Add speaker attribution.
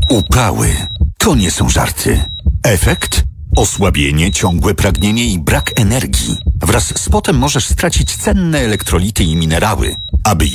Speaker 1: Upały to nie są żarty. Efekt? Osłabienie, ciągłe pragnienie i brak energii. Wraz z potem możesz stracić cenne elektrolity i minerały. Aby